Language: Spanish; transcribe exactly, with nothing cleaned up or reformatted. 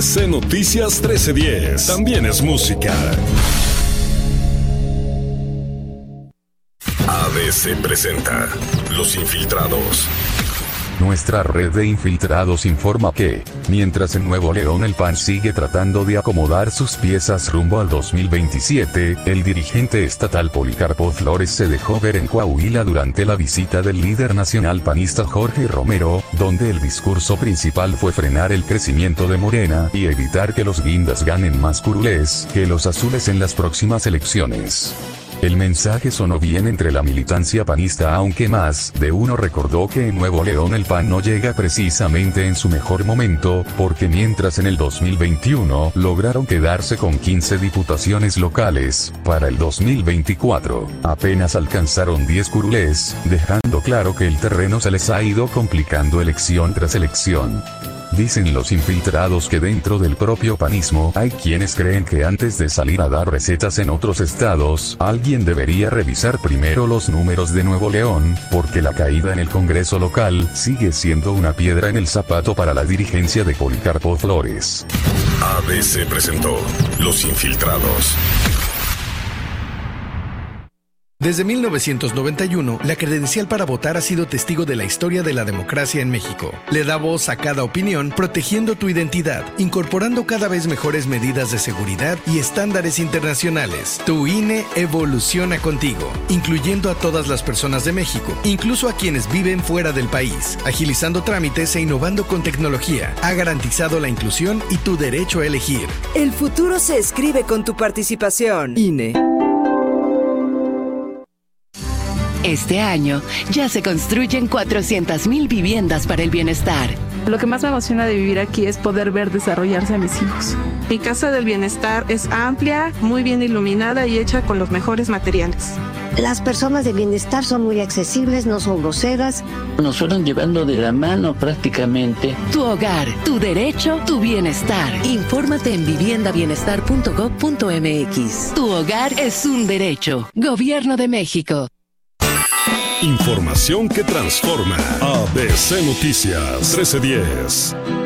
C Noticias trece diez. También es música. A B C presenta Los Infiltrados. Nuestra red de infiltrados informa que, mientras en Nuevo León el P A N sigue tratando de acomodar sus piezas rumbo al dos mil veintisiete, el dirigente estatal Policarpo Flores se dejó ver en Coahuila durante la visita del líder nacional panista Jorge Romero, donde el discurso principal fue frenar el crecimiento de Morena y evitar que los guindas ganen más curules que los azules en las próximas elecciones. El mensaje sonó bien entre la militancia panista, aunque más de uno recordó que en Nuevo León el P A N no llega precisamente en su mejor momento, porque mientras en el dos mil veintiuno lograron quedarse con quince diputaciones locales, para el dos mil veinticuatro apenas alcanzaron diez curules, dejando claro que el terreno se les ha ido complicando elección tras elección. Dicen los infiltrados que dentro del propio panismo hay quienes creen que antes de salir a dar recetas en otros estados, alguien debería revisar primero los números de Nuevo León, porque la caída en el Congreso local sigue siendo una piedra en el zapato para la dirigencia de Policarpo Flores. A B C presentó Los Infiltrados. Desde mil novecientos noventa y uno, la credencial para votar ha sido testigo de la historia de la democracia en México. Le da voz a cada opinión, protegiendo tu identidad, incorporando cada vez mejores medidas de seguridad y estándares internacionales. Tu I N E evoluciona contigo, incluyendo a todas las personas de México, incluso a quienes viven fuera del país, agilizando trámites e innovando con tecnología. Ha garantizado la inclusión y tu derecho a elegir. El futuro se escribe con tu participación. I N E. Este año ya se construyen cuatrocientas mil viviendas para el bienestar. Lo que más me emociona de vivir aquí es poder ver desarrollarse a mis hijos. Mi casa del bienestar es amplia, muy bien iluminada y hecha con los mejores materiales. Las personas de bienestar son muy accesibles, no son groseras. Nos fueron llevando de la mano prácticamente. Tu hogar, tu derecho, tu bienestar. Infórmate en vivienda bienestar punto gob punto eme equis. Tu hogar es un derecho. Gobierno de México. Información que transforma. A B C Noticias trece diez.